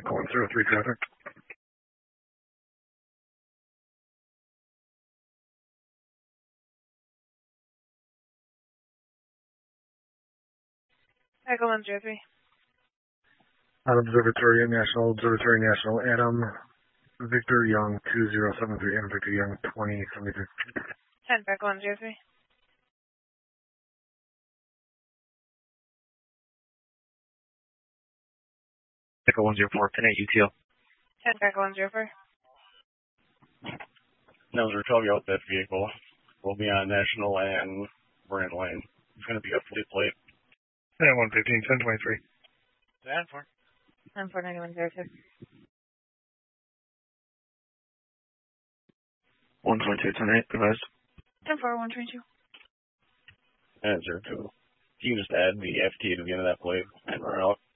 Echo 103 traffic. Echo 103. Observatory National, Adam Victor Young 2073, Adam Victor Young 2073. 10, Echo 103. Echo 104, 10-8 UTL. 10, Echo 104. Nose 12, you out that vehicle. We'll be on National and Brand Lane. It's going to be a fleet plate. 115, 1023. 10-4. 10-4, 9106. 122, 10-8, advised. 10-4, 122. And 02. You can just add the FT to the end of that plate and run out.